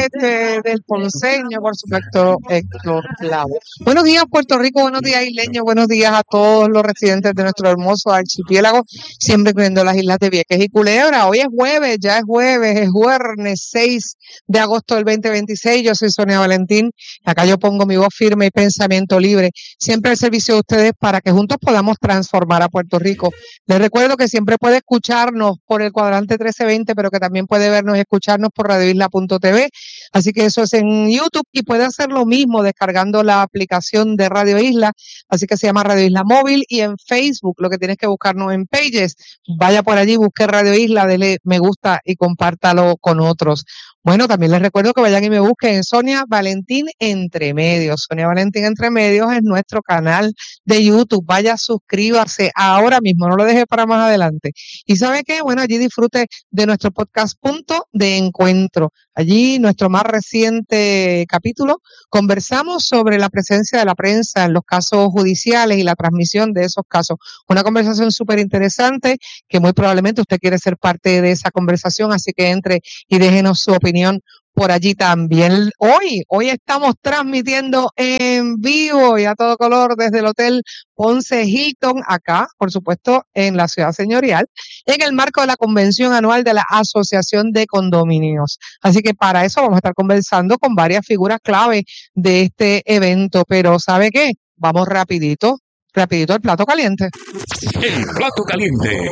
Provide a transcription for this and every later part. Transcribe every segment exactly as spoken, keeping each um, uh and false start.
este del ponceño, por supuesto, Héctor Lavoe. Buenos días, Puerto Rico, buenos días, isleños, buenos días a todos los residentes de nuestro hermoso archipiélago, siempre incluyendo las islas de Vieques y Culebra. Hoy es jueves, ya es jueves, es jueves seis de agosto del veinte veintiséis. Yo soy Sonia Valentín. Acá yo pongo mi voz firme y pensamiento libre, siempre al servicio de ustedes para que juntos podamos transformar a Puerto Rico. Les recuerdo que siempre puede escucharnos por el cuadrante trece veinte, pero que también puede vernos y escucharnos por radio isla punto t v. Así que eso es en YouTube y puede hacer lo mismo descargando la aplicación de Radio Isla, así que se llama Radio Isla Móvil, y en Facebook lo que tienes que buscarnos en Pages. Vaya por allí, busque Radio Isla, dele me gusta y compártalo con otros. Bueno, también les recuerdo que vayan y me busquen en Sonia Valentín Entre Medios. Sonia Valentín Entre Medios es nuestro canal de YouTube. Vaya, suscríbase ahora mismo, no lo deje para más adelante. ¿Y sabe qué? Bueno, allí disfrute de nuestro podcast Punto de Encuentro. Allí, nuestro más reciente capítulo, conversamos sobre la presencia de la prensa en los casos judiciales y la transmisión de esos casos. Una conversación súper interesante que muy probablemente usted quiere ser parte de esa conversación, así que entre y déjenos su opinión por allí también. Hoy, hoy estamos transmitiendo en vivo y a todo color desde el Hotel Ponce Hilton, acá, por supuesto, en la Ciudad Señorial, en el marco de la convención anual de la Asociación de Condominios. Así que para eso vamos a estar conversando con varias figuras clave de este evento. Pero ¿sabe qué? Vamos rapidito, rapidito al plato caliente. El plato caliente.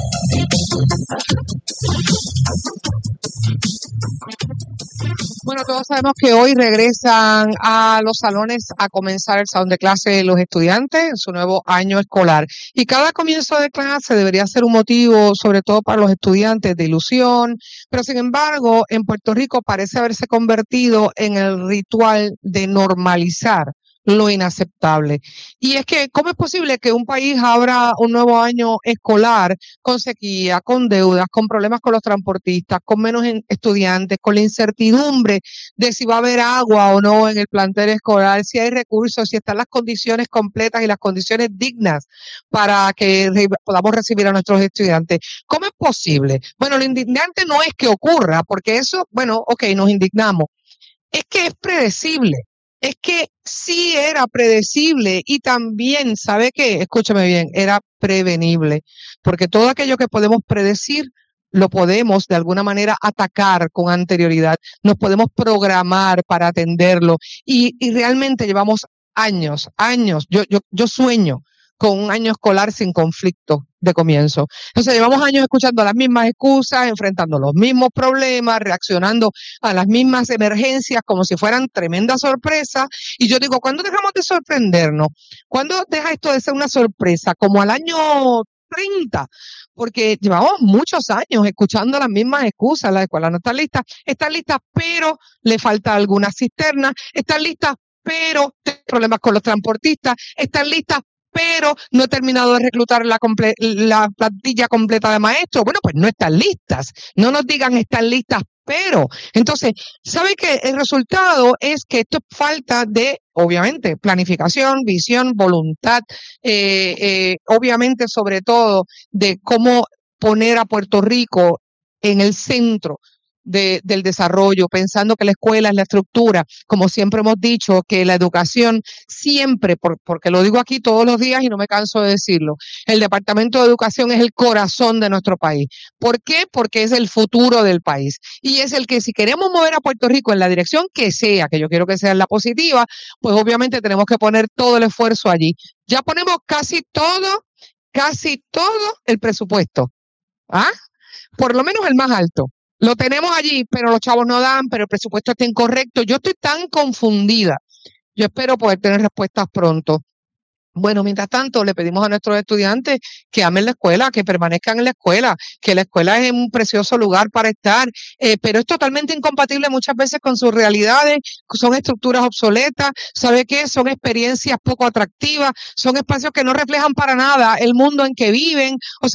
Bueno, todos sabemos que hoy regresan a los salones a comenzar el salón de clase los estudiantes en su nuevo año escolar. Y cada comienzo de clase debería ser un motivo, sobre todo para los estudiantes, de ilusión. Pero sin embargo, en Puerto Rico parece haberse convertido en el ritual de normalizar lo inaceptable. Y es que, ¿cómo es posible que un país abra un nuevo año escolar con sequía, con deudas, con problemas con los transportistas, con menos estudiantes, con la incertidumbre de si va a haber agua o no en el plantel escolar, si hay recursos, si están las condiciones completas y las condiciones dignas para que re- podamos recibir a nuestros estudiantes? ¿Cómo es posible? Bueno, lo indignante no es que ocurra, porque eso, bueno, ok, nos indignamos. Es que es predecible. Es que sí era predecible y también, ¿sabe qué? Escúchame bien, era prevenible, porque todo aquello que podemos predecir lo podemos de alguna manera atacar con anterioridad, nos podemos programar para atenderlo y, y realmente llevamos años, años, yo, yo, yo sueño con un año escolar sin conflicto de comienzo. Entonces, llevamos años escuchando las mismas excusas, enfrentando los mismos problemas, reaccionando a las mismas emergencias como si fueran tremendas sorpresas. Y yo digo, ¿cuándo dejamos de sorprendernos? ¿Cuándo deja esto de ser una sorpresa? Como al año treinta, porque llevamos muchos años escuchando las mismas excusas. La escuela no está lista, están listas, pero le falta alguna cisterna, están listas, pero tengo problemas con los transportistas, están listas, pero no he terminado de reclutar la, comple- la plantilla completa de maestros. Bueno, pues no están listas. No nos digan están listas, pero. Entonces, ¿sabe qué? El resultado es que esto es falta de, obviamente, planificación, visión, voluntad, eh, eh, obviamente, sobre todo, de cómo poner a Puerto Rico en el centro de, del desarrollo, pensando que la escuela es la estructura, como siempre hemos dicho, que la educación siempre, por, porque lo digo aquí todos los días y no me canso de decirlo, el Departamento de Educación es el corazón de nuestro país. ¿Por qué? Porque es el futuro del país y es el que, si queremos mover a Puerto Rico en la dirección que sea, que yo quiero que sea en la positiva, pues obviamente tenemos que poner todo el esfuerzo allí. Ya ponemos casi todo, casi todo el presupuesto, ¿ah? Por lo menos el más alto. Lo tenemos allí, pero los chavos no dan, pero el presupuesto está incorrecto. Yo estoy tan confundida. Yo espero poder tener respuestas pronto. Bueno, mientras tanto, le pedimos a nuestros estudiantes que amen la escuela, que permanezcan en la escuela, que la escuela es un precioso lugar para estar, eh, pero es totalmente incompatible muchas veces con sus realidades, son estructuras obsoletas, ¿sabe qué? Son experiencias poco atractivas, son espacios que no reflejan para nada el mundo en que viven, o sea,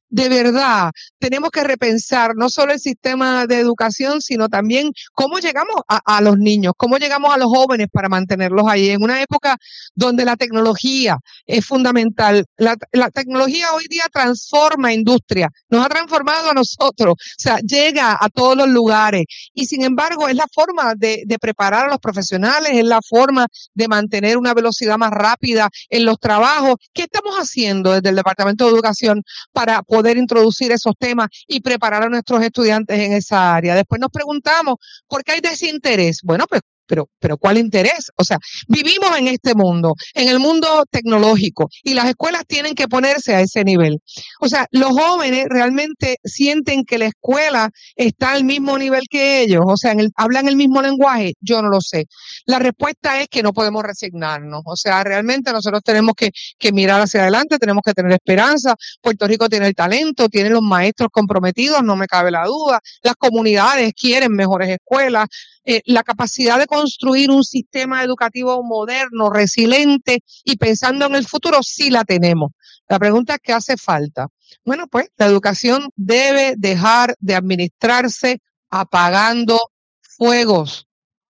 de verdad, tenemos que repensar no solo el sistema de educación, sino también cómo llegamos a, a los niños, cómo llegamos a los jóvenes para mantenerlos ahí. En una época donde la tecnología es fundamental. La, la tecnología hoy día transforma industria, nos ha transformado a nosotros, o sea, llega a todos los lugares y sin embargo es la forma de, de preparar a los profesionales, es la forma de mantener una velocidad más rápida en los trabajos. ¿Qué estamos haciendo desde el Departamento de Educación para poder introducir esos temas y preparar a nuestros estudiantes en esa área? Después nos preguntamos, ¿por qué hay desinterés? Bueno, pues Pero, pero ¿cuál interés? O sea, vivimos en este mundo, en el mundo tecnológico, y las escuelas tienen que ponerse a ese nivel. O sea, los jóvenes realmente sienten que la escuela está al mismo nivel que ellos, o sea, en el, hablan el mismo lenguaje. Yo no lo sé. La respuesta es que no podemos resignarnos. O sea, realmente nosotros tenemos que, que mirar hacia adelante, tenemos que tener esperanza. Puerto Rico tiene el talento, tiene los maestros comprometidos, no me cabe la duda. Las comunidades quieren mejores escuelas. Eh, la capacidad de construir un sistema educativo moderno, resiliente y pensando en el futuro, sí la tenemos. La pregunta es, ¿qué hace falta? Bueno, pues la educación debe dejar de administrarse apagando fuegos.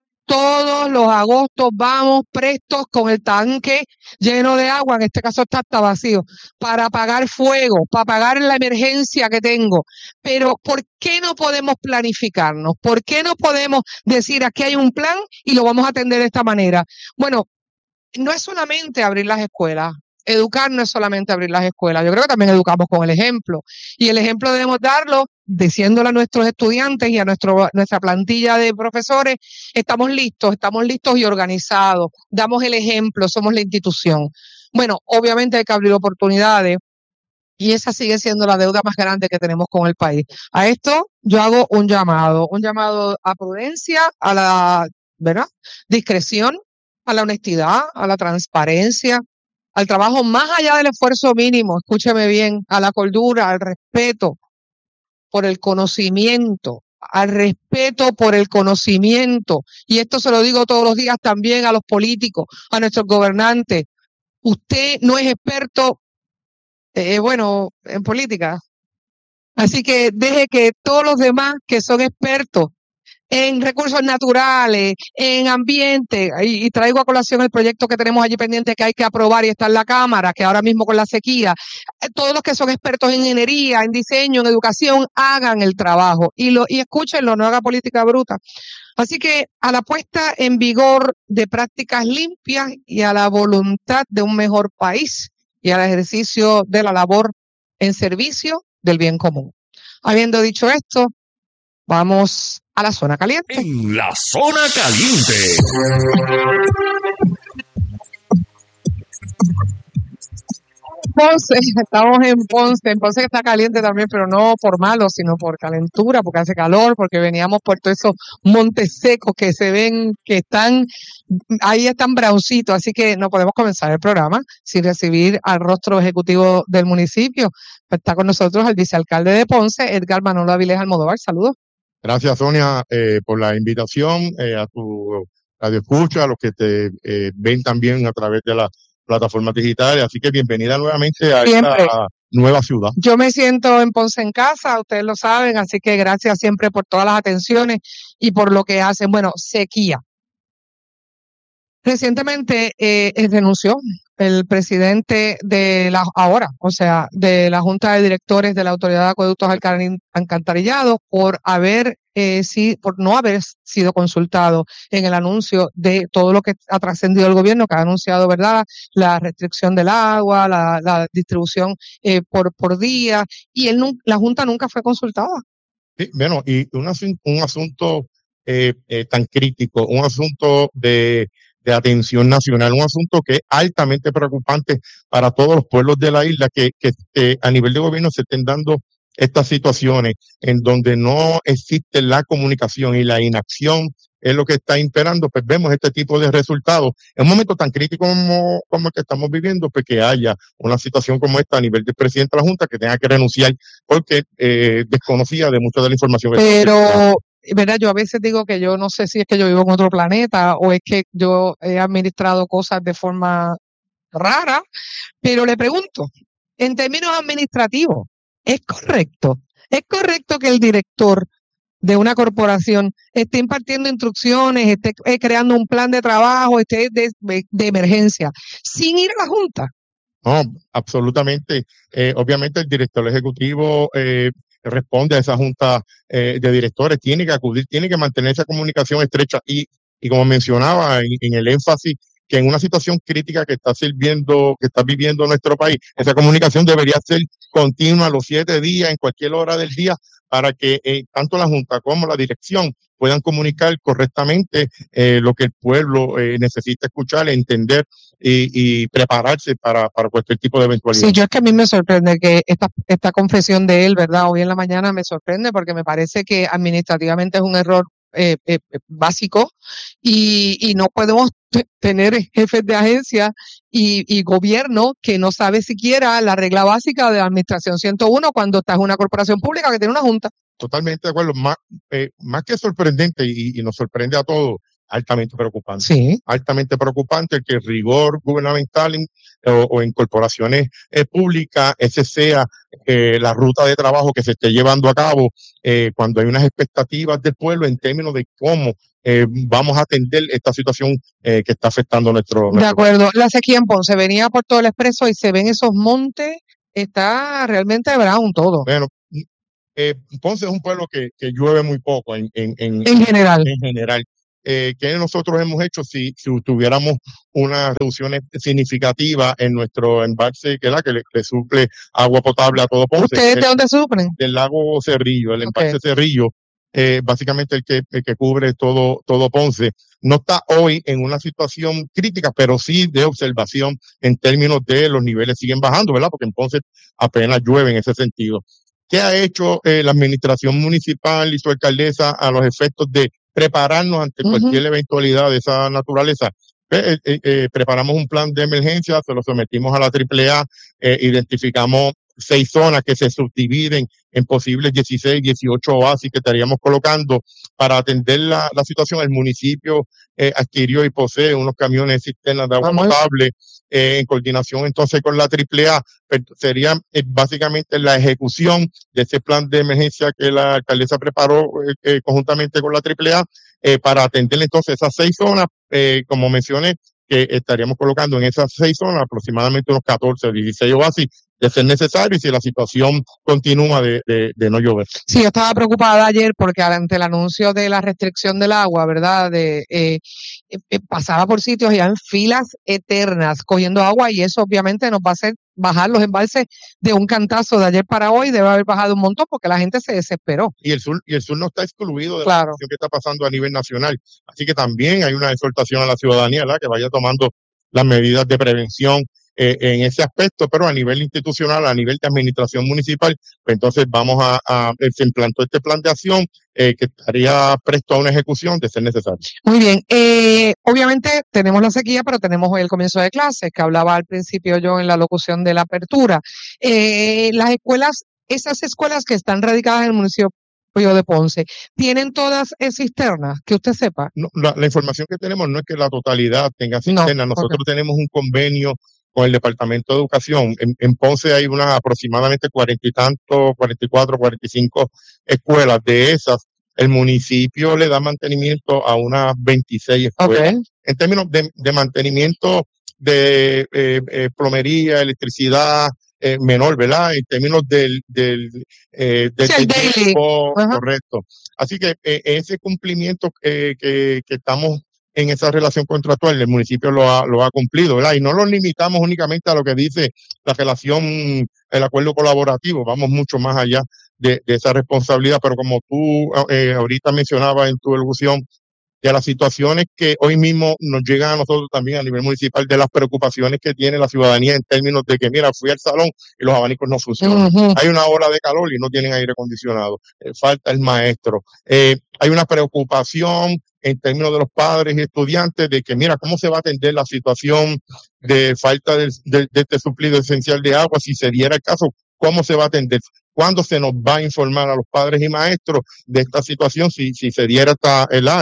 Todos los agostos vamos prestos con el tanque lleno de agua, en este caso está hasta vacío, para apagar fuego, para apagar la emergencia que tengo. Pero ¿por qué no podemos planificarnos? ¿Por qué no podemos decir aquí hay un plan y lo vamos a atender de esta manera? Bueno, no es solamente abrir las escuelas. Educar no es solamente abrir las escuelas. Yo creo que también educamos con el ejemplo. Y el ejemplo debemos darlo diciéndole a nuestros estudiantes y a nuestro, nuestra plantilla de profesores, estamos listos, estamos listos y organizados. Damos el ejemplo, somos la institución. Bueno, obviamente hay que abrir oportunidades y esa sigue siendo la deuda más grande que tenemos con el país. A esto yo hago un llamado, un llamado a prudencia, a la, ¿verdad?, discreción, a la honestidad, a la transparencia, al trabajo más allá del esfuerzo mínimo, escúcheme bien, a la cordura, al respeto por el conocimiento, al respeto por el conocimiento. Y esto se lo digo todos los días también a los políticos, a nuestros gobernantes. Usted no es experto, eh, bueno, en política. Así que deje que todos los demás que son expertos en recursos naturales, en ambiente, y, y traigo a colación el proyecto que tenemos allí pendiente que hay que aprobar y está en la Cámara, que ahora mismo con la sequía, eh, todos los que son expertos en ingeniería, en diseño, en educación, hagan el trabajo y lo y escúchenlo, no haga política bruta. Así que a la puesta en vigor de prácticas limpias y a la voluntad de un mejor país y al ejercicio de la labor en servicio del bien común. Habiendo dicho esto, vamos a la zona caliente. En la zona caliente. Ponce, estamos en Ponce, en Ponce que está caliente también, pero no por malo, sino por calentura, porque hace calor, porque veníamos por todos esos montes secos que se ven, que están, ahí están browncitos, así que no podemos comenzar el programa sin recibir al rostro ejecutivo del municipio. Está con nosotros el vicealcalde de Ponce, Edgar Manolo Avilés Almodóvar. Saludos. Gracias, Sonia, eh, por la invitación, eh, a tu radio escucha, a los que te eh, ven también a través de las plataformas digitales. Así que bienvenida nuevamente a Siempre. esta nueva ciudad. Yo me siento en Ponce en casa, ustedes lo saben, así que gracias siempre por todas las atenciones y por lo que hacen. Bueno, sequía. Recientemente eh, eh, renunció el presidente de la ahora, o sea, de la Junta de Directores de la Autoridad de Acueductos Alcantarillados por haber eh, sí, por no haber sido consultado en el anuncio de todo lo que ha trascendido el gobierno, que ha anunciado, ¿verdad?, la restricción del agua, la, la distribución eh, por por día, y él la Junta nunca fue consultada. Sí, bueno, y un, asun un asunto eh, eh, tan crítico, un asunto de de atención nacional, un asunto que es altamente preocupante para todos los pueblos de la isla, que, que eh, a nivel de gobierno se estén dando estas situaciones en donde no existe la comunicación y la inacción es lo que está imperando, pues vemos este tipo de resultados. En un momento tan crítico como, como el que estamos viviendo, pues que haya una situación como esta a nivel del presidente de la Junta que tenga que renunciar porque eh, desconocía de mucha de la información. Pero ¿verdad? Yo a veces digo que yo no sé si es que yo vivo en otro planeta o es que yo he administrado cosas de forma rara, pero le pregunto, en términos administrativos, Es correcto, es correcto que el director de una corporación esté impartiendo instrucciones, esté eh, creando un plan de trabajo, esté de, de emergencia, sin ir a la Junta. No, absolutamente. Eh, obviamente el director ejecutivo eh, responde a esa junta eh, de directores, tiene que acudir, tiene que mantener esa comunicación estrecha y, y como mencionaba en, en el énfasis, que en una situación crítica que está sirviendo, que está viviendo nuestro país, esa comunicación debería ser continua los siete días, en cualquier hora del día, para que eh, tanto la Junta como la dirección puedan comunicar correctamente eh, lo que el pueblo eh, necesita escuchar, entender y, y prepararse para, para cualquier tipo de eventualidad. Sí, yo es que a mí me sorprende que esta, esta confesión de él, ¿verdad? Hoy en la mañana me sorprende porque me parece que administrativamente es un error eh, eh, básico y, y no podemos t- tener jefes de agencia y, y gobierno que no sabe siquiera la regla básica de la administración ciento uno cuando estás en una corporación pública que tiene una junta. Totalmente de acuerdo. Más, eh, más que sorprendente y, y nos sorprende a todos, altamente preocupante. Sí. Altamente preocupante que el rigor gubernamental en, o, o en corporaciones eh, públicas, ese sea eh, la ruta de trabajo que se esté llevando a cabo eh, cuando hay unas expectativas del pueblo en términos de cómo eh, vamos a atender esta situación eh, que está afectando nuestro, nuestro De acuerdo. La sequía en Ponce venía por todo el expreso y se ven esos montes, está realmente brown todo. Bueno, eh, Ponce es un pueblo que, que llueve muy poco en, en, en, En general. en general. Eh, ¿Qué nosotros hemos hecho si, si tuviéramos unas reducciones significativas en nuestro embalse que, la, que le, le suple agua potable a todo Ponce? ¿Ustedes el, de dónde suplen? Del lago Cerrillo, el embalse Okay. Cerrillo, eh, básicamente el que, el que cubre todo, todo Ponce. No está hoy en una situación crítica, pero sí de observación en términos de los niveles siguen bajando, ¿verdad? Porque en Ponce apenas llueve en ese sentido. ¿Qué ha hecho eh, la administración municipal y su alcaldesa a los efectos de prepararnos ante uh-huh. cualquier eventualidad de esa naturaleza? Eh, eh, eh, preparamos un plan de emergencia, se lo sometimos a la triple A, eh, identificamos seis zonas que se subdividen en posibles dieciséis, dieciocho oasis que estaríamos colocando para atender la, la situación. El municipio eh, adquirió y posee unos camiones cisternas de agua potable eh, en coordinación entonces con la triple A. Sería eh, básicamente la ejecución de ese plan de emergencia que la alcaldesa preparó eh, eh, conjuntamente con la triple A eh, para atender entonces esas seis zonas, eh, como mencioné, que estaríamos colocando en esas seis zonas aproximadamente unos catorce o dieciséis oasis de ser necesario y si la situación continúa de, de, de no llover. Sí, yo estaba preocupada ayer porque ante el anuncio de la restricción del agua, ¿verdad? De eh, eh, pasaba por sitios y en filas eternas cogiendo agua y eso obviamente nos va a hacer bajar los embalses de un cantazo de ayer para hoy, debe haber bajado un montón porque la gente se desesperó. Y el sur, y el sur no está excluido de claro. la situación que está pasando a nivel nacional. Así que también hay una exhortación a la ciudadanía, ¿verdad? Que vaya tomando las medidas de prevención eh, en ese aspecto, pero a nivel institucional, a nivel de administración municipal, pues entonces vamos a, a se implantó este plan de acción eh, que estaría presto a una ejecución de ser necesario. Muy bien, eh, obviamente tenemos la sequía, pero tenemos hoy el comienzo de clases, que hablaba al principio yo en la locución de la apertura. Eh, las escuelas, esas escuelas que están radicadas en el municipio de Ponce, ¿tienen todas cisternas? Que usted sepa. No, la, la información que tenemos no es que la totalidad tenga cisternas, no, nosotros okay. tenemos un convenio con el Departamento de Educación. En, en Ponce hay unas aproximadamente cuarenta y tantos, cuarenta y cuatro, cuarenta y cinco escuelas. De esas, el municipio le da mantenimiento a unas veintiséis escuelas. Okay. En términos de, de mantenimiento de eh, eh, plomería, electricidad, eh, menor, ¿verdad? En términos del, del, eh, del, sí, del tiempo, uh-huh. correcto. Así que eh, ese cumplimiento eh, que, que estamos en esa relación contractual, el municipio lo ha, lo ha cumplido, ¿verdad? Y no lo limitamos únicamente a lo que dice la relación, el acuerdo colaborativo, vamos mucho más allá de, de esa responsabilidad, pero como tú eh, ahorita mencionabas en tu elucubración, de las situaciones que hoy mismo nos llegan a nosotros también a nivel municipal, de las preocupaciones que tiene la ciudadanía en términos de que, mira, fui al salón y los abanicos no funcionan. Uh-huh. Hay una hora de calor y no tienen aire acondicionado. Eh, falta el maestro. Eh, hay una preocupación en términos de los padres y estudiantes de que, mira, ¿cómo se va a atender la situación de falta de, de, de este suplido esencial de agua? Si se diera el caso, ¿cómo se va a atender? ¿Cuándo se nos va a informar a los padres y maestros de esta situación si, si se diera esta, el,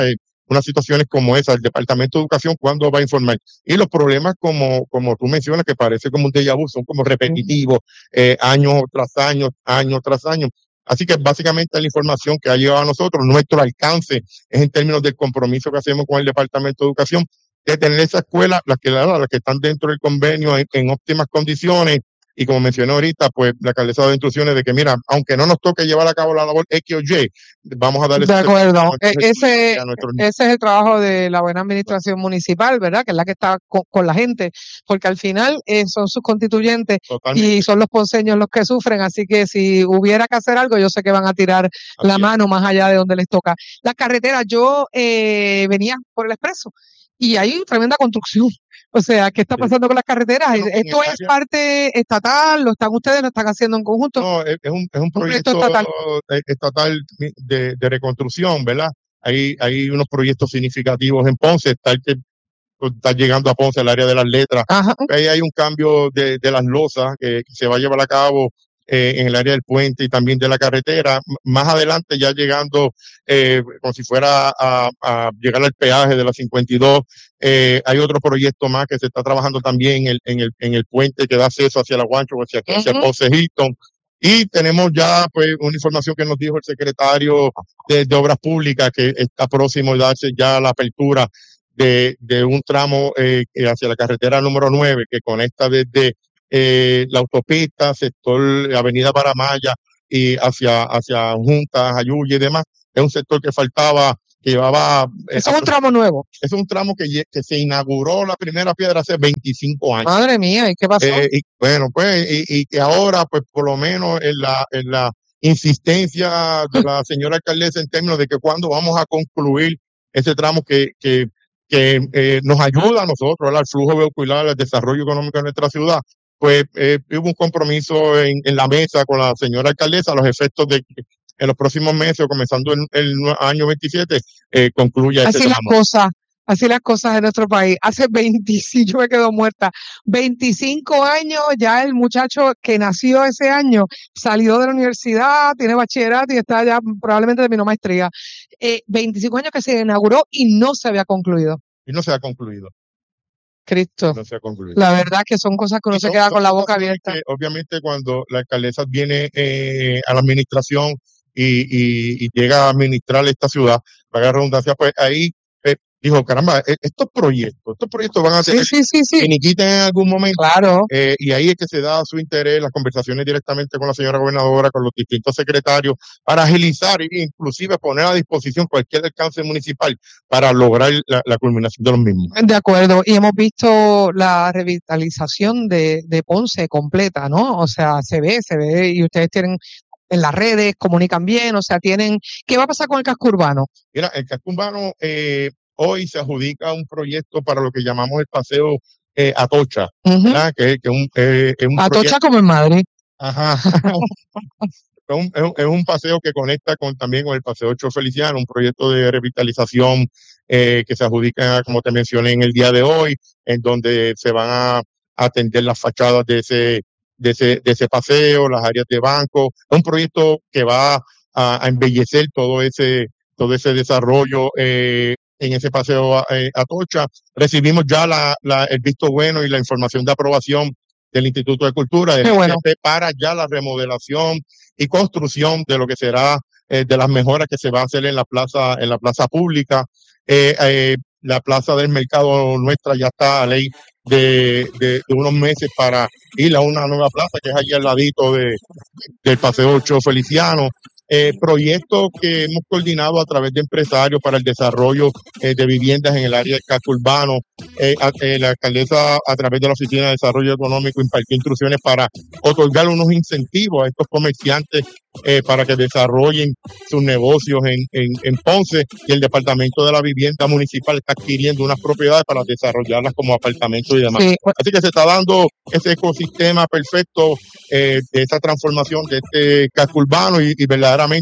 unas situaciones como esa, el Departamento de Educación, ¿cuándo va a informar? Y los problemas como, como tú mencionas, que parece como un déjà vu, son como repetitivos, eh, año tras año, año tras año. Así que básicamente la información que ha llegado a nosotros, nuestro alcance es en términos del compromiso que hacemos con el Departamento de Educación, de tener esa escuela, las que, las que están dentro del convenio en, en óptimas condiciones. Y como mencioné ahorita, pues la alcaldesa ha dado instrucciones de que, mira, aunque no nos toque llevar a cabo la labor X o Y, vamos a darle De acuerdo. E- ese, a nuestros niños. ese es el trabajo de la buena administración municipal, ¿verdad? Que es la que está con, con la gente, porque al final eh, son sus constituyentes Totalmente. y son los ponceños los que sufren, así que si hubiera que hacer algo, yo sé que van a tirar Así la es. mano más allá de donde les toca. Las carreteras, yo eh, venía por el expreso y hay tremenda construcción. O sea, ¿qué está Sí. pasando con las carreteras? Bueno, en ¿Esto el es área- parte estatal? ¿Lo están ustedes? ¿Lo están haciendo en conjunto? No, es, es un, es un proyecto proyecto estatal. eh, estatal de, de reconstrucción, ¿verdad? Hay, hay unos proyectos significativos en Ponce, está, el que, está llegando a Ponce, el área de las letras. Ajá. Ahí hay un cambio de, de las losas que, que se va a llevar a cabo eh, en el área del puente y también de la carretera. M- Más adelante, ya llegando, eh, como si fuera a, a llegar al peaje de la cincuenta y dos, eh, hay otro proyecto más que se está trabajando también en el, en el, en el puente que da acceso hacia la Guancho, hacia, hacia Ujú. Ponce Hilton. Y tenemos ya pues una información que nos dijo el secretario de, de Obras Públicas, que está próximo a darse ya la apertura de, de un tramo eh, hacia la carretera número nueve que conecta desde eh, la autopista, sector Avenida Paramaya y hacia, hacia Juntas, Ayuya y demás. Es un sector que faltaba, que llevaba... eh, Ese es un tramo nuevo. es un tramo que, lle- que se inauguró la primera piedra hace veinticinco años. Madre mía, ¿y qué pasó? Eh, y bueno, pues, y, y que ahora, pues, por lo menos en la, en la insistencia de la señora alcaldesa en términos de que cuando vamos a concluir ese tramo que, que, que eh, nos ayuda a nosotros, ¿verdad? Al flujo vehicular, al desarrollo económico de nuestra ciudad, pues eh, hubo un compromiso en, en la mesa con la señora alcaldesa a los efectos de que en los próximos meses, o comenzando el, el año veintisiete, eh, concluya este Así las tramo. cosas, así las cosas en nuestro país. Hace veinticinco, yo me quedo muerta, veinticinco años, ya el muchacho que nació ese año salió de la universidad, tiene bachillerato y está ya, probablemente terminó maestría. Eh, veinticinco años que se inauguró y no se había concluido. Y no se ha concluido, Cristo, no se ha concluido. la verdad que son cosas que uno Y se son- queda son con la boca situaciones abierta. que, obviamente, cuando la alcaldesa viene eh, a la administración y, y- y llega a administrar esta ciudad, para la redundancia, pues ahí eh, dijo, caramba, e- estos proyectos, estos proyectos van a Sí, tener sí, sí, sí, finiquiten en algún momento. claro. Eh, y ahí es que se da su interés, las conversaciones directamente con la señora gobernadora, con los distintos secretarios, para agilizar e inclusive poner a disposición cualquier alcance municipal para lograr la, la culminación de los mismos. De acuerdo, y hemos visto la revitalización de, de Ponce completa, ¿no? O sea, se ve, se ve, y ustedes tienen en las redes, comunican bien, o sea, tienen, ¿qué va a pasar con el casco urbano? Mira, el casco urbano eh, hoy se adjudica un proyecto para lo que llamamos el paseo eh, Atocha, Ujú. ¿verdad? Que, que un, eh, es un Atocha proyecto, como en Madrid. ajá, es un, es un- es un paseo que conecta con, también con el paseo Ocho Feliciano, un proyecto de revitalización eh, que se adjudica, como te mencioné, en el día de hoy, en donde se van a atender las fachadas de ese, de ese, de ese paseo, las áreas de banco. Es un proyecto que va a, a embellecer todo ese, todo ese desarrollo eh, en ese paseo eh, Atocha. Recibimos ya la, la, el visto bueno y la información de aprobación del Instituto de Cultura, del Qué bueno. I N P, para ya la remodelación y construcción de lo que será eh, de las mejoras que se va a hacer en la plaza, en la plaza pública. Eh, eh, la plaza del mercado nuestra ya está a ley de, de, de unos meses para ir a una nueva plaza que es allí al ladito de, del Paseo Ocho Feliciano. Eh, proyectos que hemos coordinado a través de empresarios para el desarrollo eh, de viviendas en el área del casco urbano. Eh, a, eh, la alcaldesa, a través de la Oficina de Desarrollo Económico, impartió instrucciones para otorgar unos incentivos a estos comerciantes eh, para que desarrollen sus negocios en, en, en Ponce, y el Departamento de la Vivienda Municipal está adquiriendo unas propiedades para desarrollarlas como apartamentos y demás. Sí, Así que se está dando ese ecosistema perfecto eh, de esa transformación de este casco urbano, y, y verdaderamente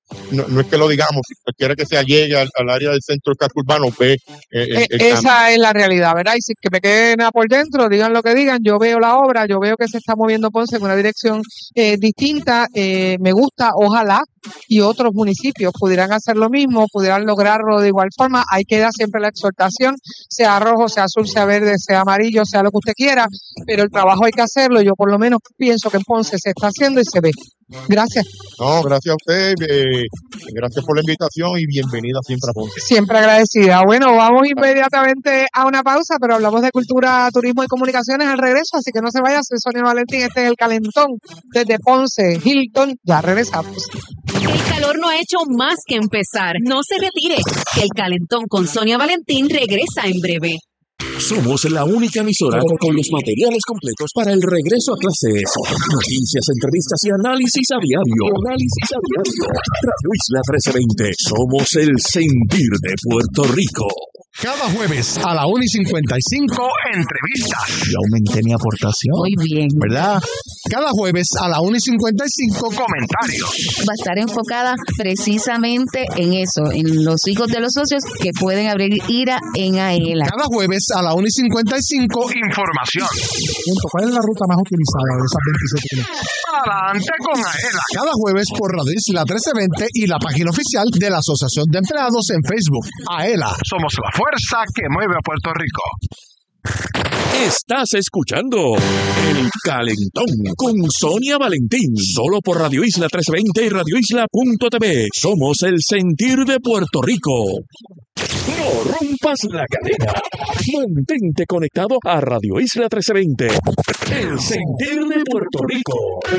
no, no es que lo digamos, si cualquiera que se allegue al, al área del centro del casco urbano ve eh, el, el Esa cambio. es la realidad, ¿verdad? Y si que me queden por dentro, digan lo que digan, yo veo la obra, yo veo que se está moviendo Ponce en una dirección eh, distinta, eh, me gusta, ojalá, y otros municipios pudieran hacer lo mismo, pudieran lograrlo de igual forma. Ahí queda siempre la exhortación, sea rojo, sea azul, sea verde, sea amarillo, sea lo que usted quiera, pero el trabajo hay que hacerlo. Yo por lo menos pienso que en Ponce se está haciendo y se ve. Gracias. No, gracias a usted, eh, gracias por la invitación y bienvenida siempre a Ponce. Siempre agradecida. Bueno, vamos inmediatamente a una pausa, pero hablamos de cultura, turismo y comunicaciones al regreso, así que no se vaya. Soy Sonia Valentín, este es El Calentón desde Ponce, Hilton. Ya regresamos. El calor no ha hecho más que empezar. No se retire. El Calentón con Sonia Valentín regresa en breve. Somos la única emisora con los materiales completos para el regreso a clases. Noticias, entrevistas y análisis a diario. Análisis a diario. Radio Isla trece veinte. Somos el sentir de Puerto Rico. Cada jueves a la una y cincuenta y cinco, entrevistas. Y aumenté mi aportación. Muy bien. ¿Verdad? Cada jueves a la una y cincuenta y cinco, comentarios. Va a estar enfocada precisamente en eso, en los hijos de los socios que pueden abrir IRA en AELA. Cada jueves a la una y cincuenta y cinco, información. ¿Cuál es la ruta más utilizada de esas veintisiete kilómetros? Adelante con AELA. Cada jueves por Radio Isla trece veinte y la página oficial de la Asociación de Empleados en Facebook. AELA. Somos la fuerza que mueve a Puerto Rico. Estás escuchando El Calentón con Sonia Valentín, solo por Radio Isla trece veinte y radio isla punto t v. Somos el sentir de Puerto Rico. No rompas la cadena. Mantente conectado a Radio Isla trece veinte, el sentir de Puerto Rico.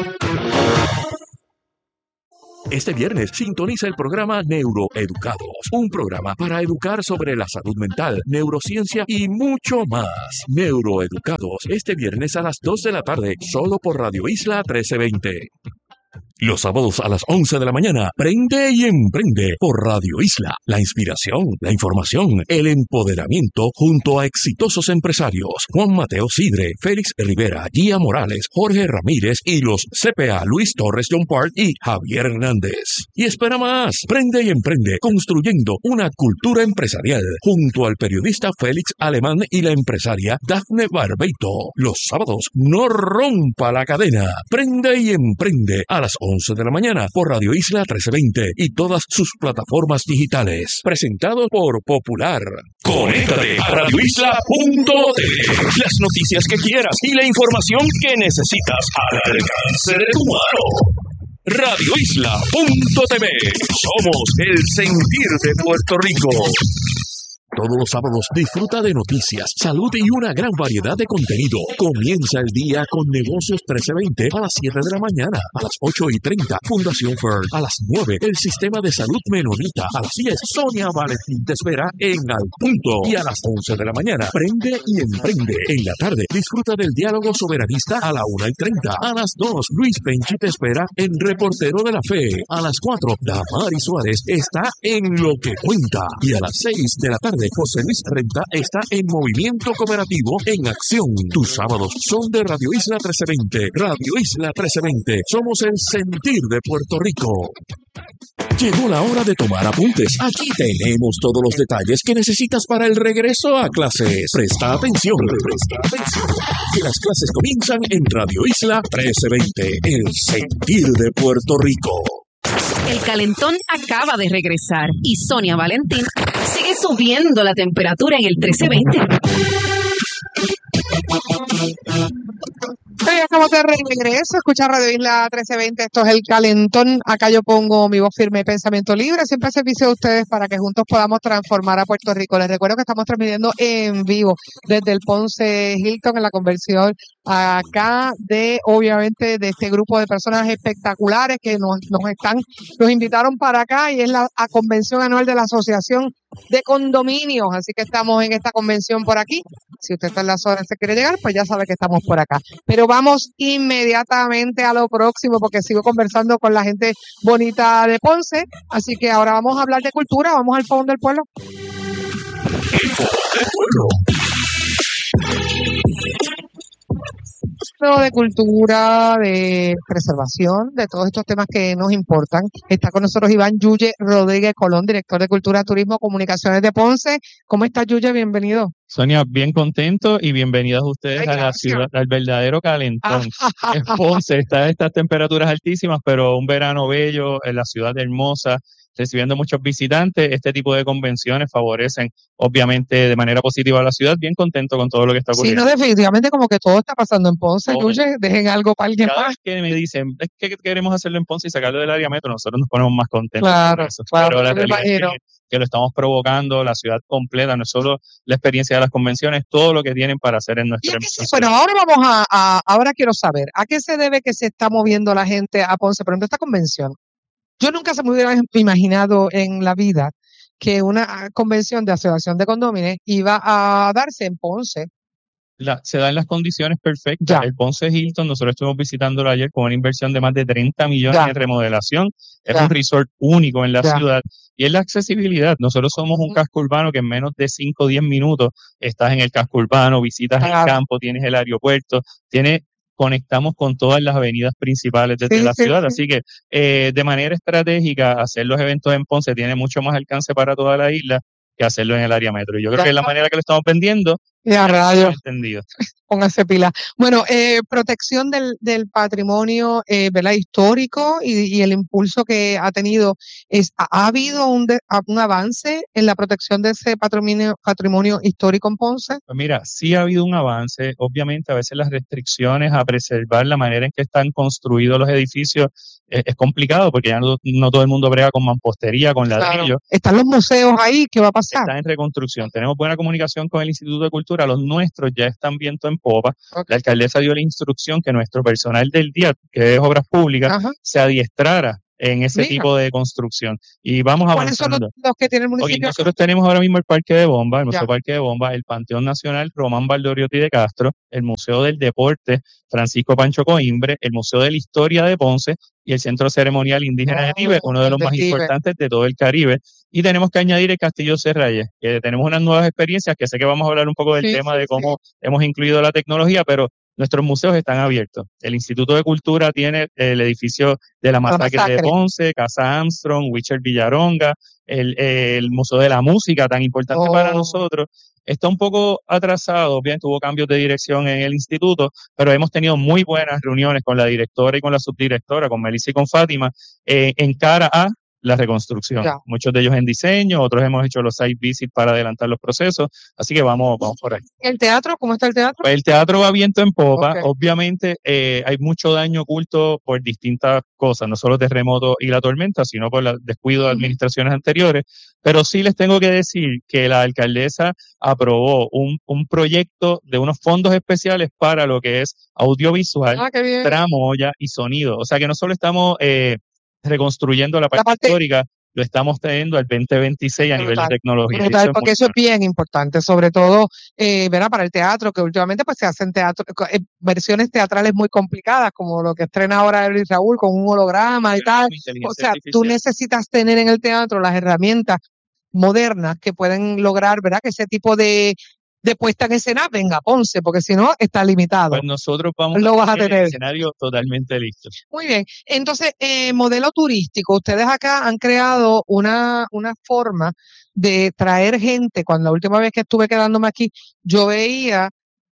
Este viernes sintoniza el programa Neuroeducados, un programa para educar sobre la salud mental, neurociencia y mucho más. Neuroeducados, este viernes a las dos de la tarde, solo por Radio Isla trece veinte. Los sábados a las once de la mañana, Prende y Emprende por Radio Isla. La inspiración, la información, el empoderamiento junto a exitosos empresarios. Juan Mateo Sidre, Félix Rivera, Gia Morales, Jorge Ramírez y los C P A Luis Torres John Park y Javier Hernández. Y espera más, Prende y Emprende, construyendo una cultura empresarial junto al periodista Félix Alemán y la empresaria Dafne Barbeito. Los sábados, no rompa la cadena. Prende y Emprende a las once de la mañana por Radio Isla trece veinte y todas sus plataformas digitales. Presentado por Popular. Conéctate a radio isla punto t v. Las noticias que quieras y la información que necesitas al alcance de tu mano. radio isla punto t v. Somos el sentir de Puerto Rico. Todos los sábados disfruta de noticias, salud y una gran variedad de contenido. Comienza el día con Negocios trece veinte a las siete de la mañana. A las ocho y treinta, Fundación Fern. A las nueve, el Sistema de Salud Menonita. A las diez, Sonia Valentín te espera en Al Punto. Y a las once de la mañana, Prende y Emprende. En la tarde, disfruta del diálogo soberanista a la una y treinta. A las dos, Luis Penchi te espera en Reportero de la Fe. A las cuatro, Damari Suárez está en Lo que Cuenta. Y a las seis de la tarde, José Luis Renta está en Movimiento Cooperativo en Acción. Tus sábados son de Radio Isla trece veinte. Radio Isla trece veinte. Somos el sentir de Puerto Rico. Llegó la hora de tomar apuntes. Aquí tenemos todos los detalles que necesitas para el regreso a clases. Presta atención. Presta atención. Que las clases comienzan en Radio Isla trece veinte. El sentir de Puerto Rico. El Calentón acaba de regresar y Sonia Valentín sigue subiendo la temperatura en el trece veinte. Ya estamos de regreso, escucha Radio Isla trece veinte, esto es El Calentón, acá yo pongo mi voz firme y pensamiento libre, siempre a servicio de ustedes para que juntos podamos transformar a Puerto Rico. Les recuerdo que estamos transmitiendo en vivo desde el Ponce Hilton en la conversión acá de, obviamente, de este grupo de personas espectaculares que nos, nos están, nos invitaron para acá y es la a convención anual de la Asociación de Condominios, así que estamos en esta convención por aquí. Si usted está en la zona y se quiere llegar, pues ya sabe que estamos por acá. Pero vamos inmediatamente a lo próximo porque sigo conversando con la gente bonita de Ponce, así que ahora vamos a hablar de cultura, vamos al Fogón del Pueblo. El Fogón del Pueblo. Hablando de cultura, de preservación, de todos estos temas que nos importan, está con nosotros Iván Yuye Rodríguez Colón, director de Cultura, Turismo, Comunicaciones de Ponce. ¿Cómo está, Yuye? Bienvenido. Sonia, bien contento y bienvenidos ustedes Ay, a la gracias. ciudad, al verdadero calentón. Ah, En Ponce está estas temperaturas altísimas, pero un verano bello, en la ciudad hermosa, recibiendo muchos visitantes. Este tipo de convenciones favorecen, obviamente, de manera positiva a la ciudad. Bien contento con todo lo que está sí, ocurriendo. no, definitivamente como que todo está pasando en Ponce, Todo. Yuye. Dejen algo para alguien Cada más. vez que me dicen, es que queremos hacerlo en Ponce y sacarlo del área metro, nosotros nos ponemos más contentos Claro, con eso. claro, Pero la yo me realidad es imagino. que, que lo estamos provocando, la ciudad completa, no es solo la experiencia de las convenciones, todo lo que tienen para hacer en ¿Y nuestra a qué se- nuestra bueno, ciudad. ahora vamos a, a- ahora quiero saber, ¿a qué se debe que se está moviendo la gente a Ponce? Por ejemplo, esta convención. Yo nunca se me hubiera imaginado en la vida que una ah, convención de asociación de condóminos iba a darse en Ponce. La- se dan las condiciones perfectas. Ya, El Ponce Hilton, nosotros estuvimos visitándolo ayer con una inversión de más de treinta millones ya, en remodelación. Es ya, un resort único en la ya. ciudad. Y es la accesibilidad. Nosotros somos un Ujú. casco urbano que en menos de cinco o diez minutos estás en el casco urbano, visitas el Claro. campo, tienes el aeropuerto, tienes, conectamos con todas las avenidas principales desde Sí, la sí, ciudad. sí. Así que eh, de manera estratégica, hacer los eventos en Ponce tiene mucho más alcance para toda la isla que hacerlo en el área metro. Y yo creo Ya que es la está. manera que lo estamos vendiendo, Ya, hemos rayos. entendido. Póngase pila. Bueno, eh, protección del, del patrimonio, eh, ¿verdad? Histórico y, y el impulso que ha tenido. Es, ¿ha, ha habido un, de- a- un avance en la protección de ese patrimonio, patrimonio histórico en Ponce? Pues mira, sí ha habido un avance. Obviamente, a veces las restricciones a preservar la manera en que están construidos los edificios eh, es complicado porque ya no, no todo el mundo brega con mampostería, con Claro. ladrillo. Están los museos ahí, ¿qué va a pasar? Está en reconstrucción. Tenemos buena comunicación con el Instituto de Cultura. Los nuestros ya están viento en popa. Ok. La alcaldesa dio la instrucción que nuestro personal del día, que es Obras Públicas, Ajá. se adiestrara en ese Mira. tipo de construcción. Y vamos ¿Cuáles son los, avanzando. los que tiene el Ok, municipio acá? nosotros tenemos ahora mismo el Parque de Bomba, el Museo Ya. Parque de Bomba, el Panteón Nacional Román Valdoriotti de Castro, el Museo del Deporte Francisco Pancho Coimbre, el Museo de la Historia de Ponce y el Centro Ceremonial Indígena de Tíbet, uno de el los del más Tíbet. importantes de todo el Caribe. Y tenemos que añadir el Castillo Serrayes, que tenemos unas nuevas experiencias, que sé que vamos a hablar un poco del Sí, tema sí, de sí. cómo hemos incluido la tecnología, pero nuestros museos están abiertos. El Instituto de Cultura tiene el edificio de la La masacre de masacre. Ponce, Casa Armstrong, Wicher Villaronga, el, el Museo de la Música, tan importante para Oh, nosotros. Está un poco atrasado, obviamente tuvo cambios de dirección en el instituto, pero hemos tenido muy buenas reuniones con la directora y con la subdirectora, con Melissa y con Fátima, eh, en cara a la reconstrucción. ya. Muchos de ellos en diseño, otros hemos hecho los site visits para adelantar los procesos, así que vamos, vamos por ahí. ¿El teatro? ¿Cómo está el teatro? Pues el teatro va viento en popa. Ok. Obviamente eh, hay mucho daño oculto por distintas cosas, no solo terremoto y la tormenta, sino por el descuido de Ujú. administraciones anteriores. Pero sí les tengo que decir que la alcaldesa aprobó un, un proyecto de unos fondos especiales para lo que es audiovisual, Ah, qué bien. tramoya y sonido. O sea que no solo estamos eh, reconstruyendo la La parte parte histórica, lo estamos teniendo al veinte veintiséis a nivel de brutal, tecnología. Y brutal, eso es porque muy eso es bueno. bien importante, sobre todo, eh, ¿verdad? Para el teatro, que últimamente pues se hacen teatro, co- eh, versiones teatrales muy complicadas, como lo que estrena ahora Luis Raúl con un holograma y tal. Con O inteligencia sea, tú artificial. necesitas tener en el teatro las herramientas modernas que pueden lograr, ¿verdad? Que ese tipo de, de puesta en escena venga a Ponce, porque si no, está limitado. Pues nosotros vamos Lo vas a a tener el tener. escenario totalmente listo. Muy bien. Entonces, eh, modelo turístico. Ustedes acá han creado una, una forma de traer gente. Cuando la última vez que estuve quedándome aquí, yo veía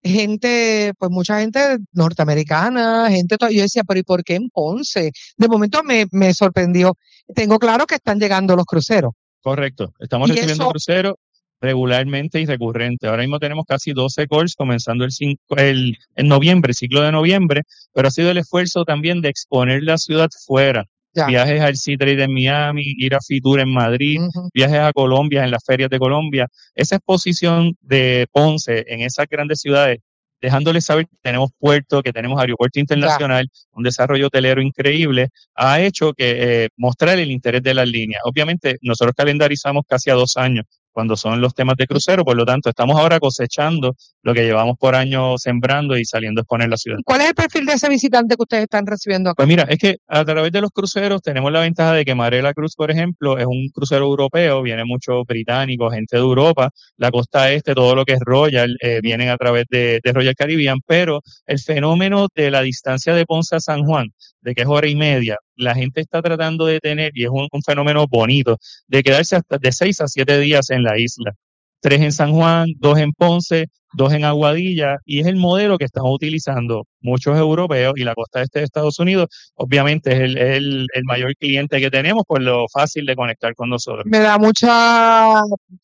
gente, pues mucha gente norteamericana, gente, to- yo decía, pero ¿y por qué en Ponce? De momento me, me sorprendió. Tengo claro que están llegando los cruceros. Correcto. Estamos Y recibiendo eso, cruceros regularmente y recurrente. Ahora mismo tenemos casi doce calls comenzando el, cinco, el en noviembre, ciclo de noviembre, pero ha sido el esfuerzo también de exponer la ciudad fuera. ya. Viajes al C-Trade en Miami, ir a Fitur en Madrid, Ujú. viajes a Colombia en las ferias de Colombia. Esa exposición de Ponce en esas grandes ciudades, dejándoles saber que tenemos puerto, que tenemos aeropuerto Ya. internacional, un desarrollo hotelero increíble, ha hecho que eh, mostrar el interés de las líneas. Obviamente, nosotros calendarizamos casi a dos años cuando son los temas de crucero, por lo tanto estamos ahora cosechando lo que llevamos por años sembrando y saliendo a exponer la ciudad. ¿Cuál es el perfil de ese visitante que ustedes están recibiendo acá? Pues mira, es que a través de los cruceros tenemos la ventaja de que Marela Cruz, por ejemplo, es un crucero europeo, viene muchos británicos, gente de Europa, la costa este, todo lo que es Royal, eh, vienen a través de, de Royal Caribbean, pero el fenómeno de la distancia de Ponce a San Juan, de que es hora y media, la gente está tratando de tener, y es un, un fenómeno bonito, de quedarse hasta de seis a siete días en la isla. Tres en San Juan, dos en Ponce, dos en Aguadilla, y es el modelo que están utilizando muchos europeos, y la costa este de Estados Unidos, obviamente es el, el, el mayor cliente que tenemos por lo fácil de conectar con nosotros. Me da mucha,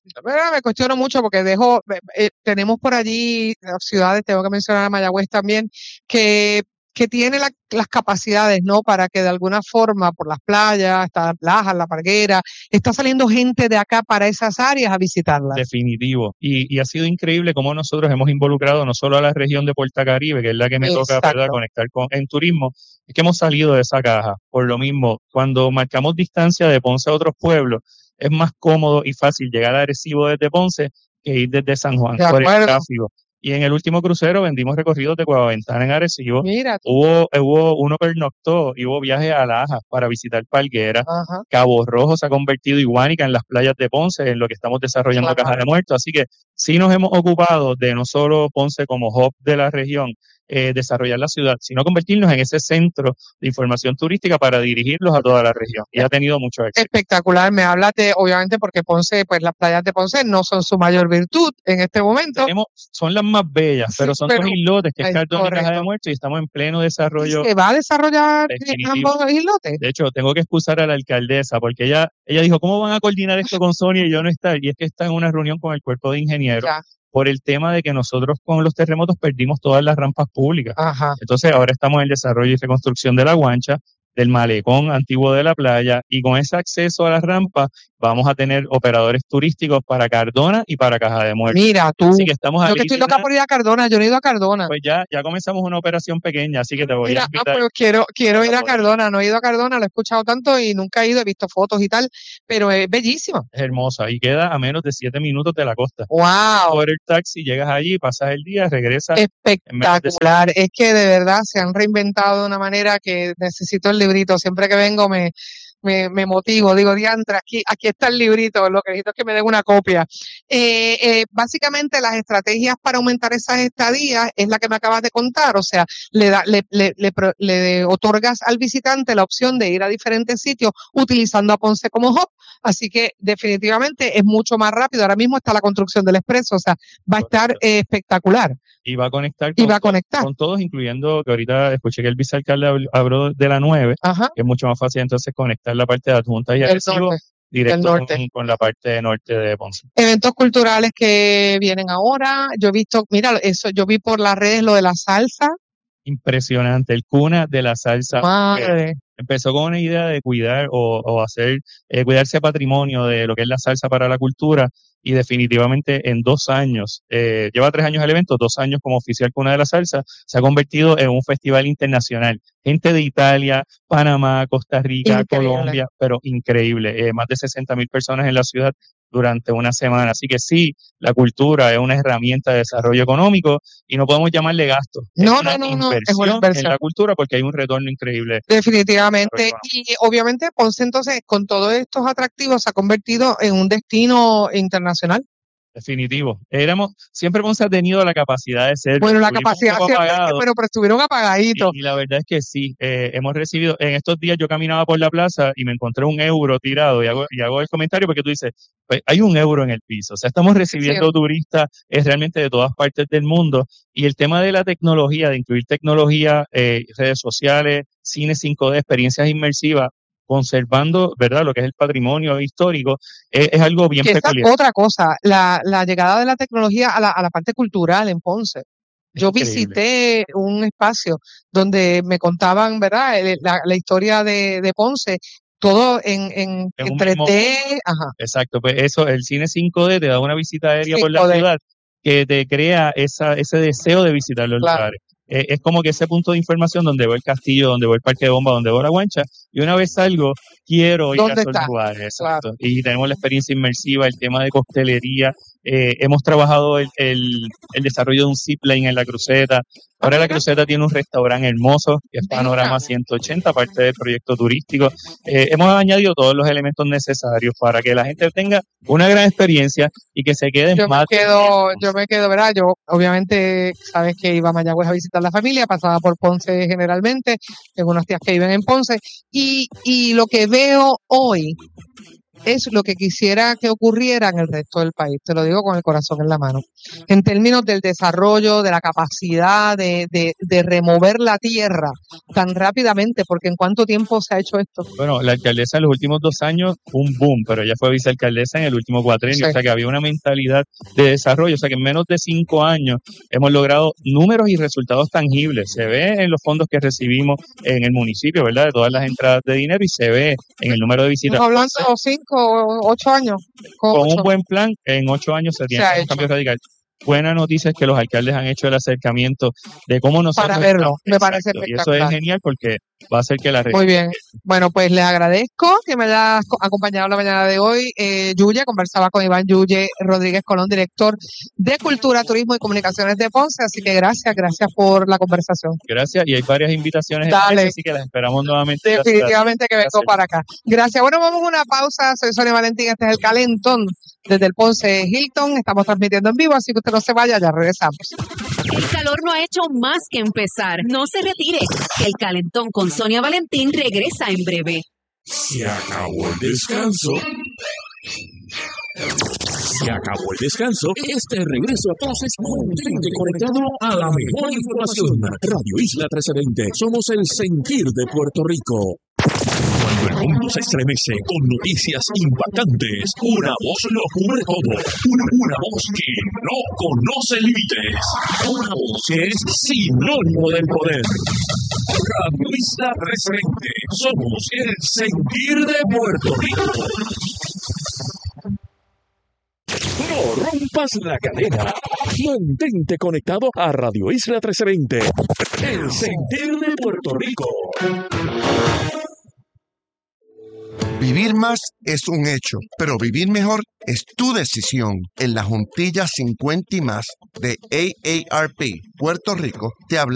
me cuestiono mucho porque dejo, eh, tenemos por allí ciudades, tengo que mencionar a Mayagüez también, que que tiene la, las capacidades, ¿no? Para que de alguna forma, por las playas, está Laja, La Parguera, está saliendo gente de acá para esas áreas a visitarlas. Definitivo. Y, y ha sido increíble cómo nosotros hemos involucrado no solo a la región de Puerto Caribe, que es la que me Exacto. toca, ¿verdad?, conectar con, en turismo, es que hemos salido de esa caja. Por lo mismo, cuando marcamos distancia de Ponce a otros pueblos, es más cómodo y fácil llegar a Arecibo desde Ponce que ir desde San Juan por el tráfico. Y en el último crucero vendimos recorridos de Cueva Ventana en Arecibo. Mira. Hubo, hubo uno pernoctó y hubo viajes a Laja para visitar Parguera. Ajá. Cabo Rojo se ha convertido iguanica en las playas de Ponce, en lo que estamos desarrollando Ajá. Caja de Muertos. Así que sí nos hemos ocupado de no solo Ponce como hub de la región, eh, desarrollar la ciudad, sino convertirnos en ese centro de información turística para dirigirlos a toda la región. Y ha tenido mucho éxito. Espectacular. Me hablas de, obviamente, porque Ponce, pues las playas de Ponce no son su mayor virtud en este momento. Tenemos, son las más bellas, sí, pero son pero, dos islotes, que es Cardona y Caja de Muertos, y estamos en pleno desarrollo. ¿Se va a desarrollar ambos islotes? De hecho, tengo que excusar a la alcaldesa, porque ella, ella dijo, ¿cómo van a coordinar esto con Sonia y yo no estar? Y es que está en una reunión con el cuerpo de ingenieros. Ya. Por el tema de que nosotros con los terremotos perdimos todas las rampas públicas. Ajá. Entonces ahora estamos en el desarrollo y reconstrucción de la guancha, del malecón antiguo de la playa, y con ese acceso a las rampas vamos a tener operadores turísticos para Cardona y para Caja de Muertos. Mira, tú, así que estamos yo que estoy loca por ir a Cardona, yo no he ido a Cardona. Pues ya, ya comenzamos una operación pequeña, así que te voy Mira, a invitar. Ah, pues quiero, quiero ir a Cardona, no he ido a Cardona, lo he escuchado tanto y nunca he ido, he visto fotos y tal, pero es bellísima. Es hermosa y queda a menos de siete minutos de la costa. ¡Wow! Por el taxi, llegas allí, pasas el día, regresas. Espectacular, es que de verdad se han reinventado de una manera que necesito el librito, siempre que vengo me... Me, me motivo, digo, diantra, aquí, aquí está el librito, lo que necesito es que me den una copia. Eh, eh, básicamente las estrategias para aumentar esas estadías es la que me acabas de contar, o sea, le, da, le, le, le, le otorgas al visitante la opción de ir a diferentes sitios utilizando a Ponce como hub, así que definitivamente es mucho más rápido. Ahora mismo está la construcción del expreso, o sea, va a estar eh, espectacular. Y va a conectar con, y va a conectar. con todos, incluyendo que ahorita escuché que el vicealcalde habló de la nueve, Ajá. que es mucho más fácil entonces conectar la parte de Adjunta y Arecibo directo con, con la parte norte de Ponce. Eventos culturales que vienen ahora, yo he visto, mira, eso, yo vi por las redes lo de la salsa. Impresionante, el cuna de la salsa. Madre. Empezó con una idea de cuidar o, o hacer, eh, cuidarse patrimonio de lo que es la salsa para la cultura, y definitivamente en dos años, eh, lleva tres años el evento, dos años como oficial Cuna de la Salsa, se ha convertido en un festival internacional. Gente de Italia, Panamá, Costa Rica, increíble. Colombia, pero increíble. Eh, más de sesenta mil personas en la ciudad durante una semana. Así que sí, la cultura es una herramienta de desarrollo económico y no podemos llamarle gasto. No, es una no, no, no, es una inversión en la cultura porque hay un retorno increíble. Definitivamente. Y obviamente Ponce entonces con todos estos atractivos se ha convertido en un destino internacional. Definitivo. Éramos, siempre Ponce ha tenido la capacidad de ser. Bueno, la capacidad siempre, apagado, pero, pero estuvieron apagaditos. Y, y la verdad es que sí, eh, hemos recibido, en estos días yo caminaba por la plaza y me encontré un euro tirado y hago, y hago el comentario porque tú dices, pues hay un euro en el piso, o sea, estamos recibiendo sí. turistas es realmente de todas partes del mundo, y el tema de la tecnología, de incluir tecnología, eh, redes sociales, cine cinco D, experiencias inmersivas, conservando, ¿verdad?, lo que es el patrimonio histórico, es, es algo bien que peculiar. Esa otra cosa, la, la llegada de la tecnología a la, a la parte cultural en Ponce. Yo Increíble. visité un espacio donde me contaban, ¿verdad?, la, la historia de, de Ponce, todo en, en, en tres D. Ajá. Exacto, pues eso, el cine cinco D te da una visita aérea por la ciudad que te crea esa, ese deseo de visitar los claro. lugares. eh, es como que ese punto de información donde veo el castillo, donde veo el parque de bomba, donde veo la guancha, y una vez salgo, quiero ir a esos lugares. Exacto. Claro. Y tenemos la experiencia inmersiva, el tema de costelería, eh, hemos trabajado el, el, el desarrollo de un zipline en la cruceta. Ahora la cruceta tiene un restaurante hermoso, que es Panorama ciento ochenta, parte del proyecto turístico. Eh, hemos añadido todos los elementos necesarios para que la gente tenga una gran experiencia y que se queden yo más. Me quedo, yo me quedo, ¿verdad? Yo, obviamente, sabes que iba a Mayagüez a visitar a la familia, pasaba por Ponce generalmente, tengo unas tías que viven en Ponce, y, y lo que veo hoy es lo que quisiera que ocurriera en el resto del país, te lo digo con el corazón en la mano, en términos del desarrollo, de la capacidad de, de, de remover la tierra tan rápidamente, porque ¿en cuánto tiempo se ha hecho esto? Bueno, la alcaldesa en los últimos dos años, un boom, pero ella fue vicealcaldesa en el último cuatrenio, sí. O sea que había una mentalidad de desarrollo, o sea que en menos de cinco años hemos logrado números y resultados tangibles, se ve en los fondos que recibimos en el municipio, ¿verdad? De todas las entradas de dinero y se ve en el número de visitas. Estamos hablando de cinco ocho años. Con, con ocho. un buen plan, en ocho años se tiene se un cambio radical. Buena noticia es que los alcaldes han hecho el acercamiento de cómo nosotros... Para verlo, estamos, me parece exacto, espectacular. Y eso es genial porque va a hacer que la... Muy bien. Bueno, pues les agradezco que me hayas acompañado la mañana de hoy. Eh, Yuya, conversaba con Iván Yuye Rodríguez Colón, director de Cultura, Turismo y Comunicaciones de Ponce. Así que gracias, gracias por la conversación. Gracias, y hay varias invitaciones Dale. en el mes, así que las esperamos nuevamente. Definitivamente que vengo gracias. Para acá. Gracias. Bueno, vamos a una pausa. Soy Sonia Valentín, este es el Calentón desde el Ponce Hilton. Estamos transmitiendo en vivo, así que usted no se vaya, ya regresamos. El calor no ha hecho más que empezar. No se retire. El Calentón con Sonia Valentín regresa en breve. Se acabó el descanso. Se acabó el descanso. Este regreso a clases mantente conectado a la mejor información. Radio Isla trece veinte. Somos el sentir de Puerto Rico. Cuando el mundo se estremece con noticias impactantes, una voz lo cubre todo. Una, una voz que no conoce límites. Una voz que es sinónimo del poder. Radio Isla trece veinte. Somos el sentir de Puerto Rico. No rompas la cadena. Mantente conectado a Radio Isla trece veinte. El sentir de Puerto Rico. Vivir más es un hecho, pero vivir mejor es tu decisión. En la Juntilla cincuenta y más de A A R P Puerto Rico te habla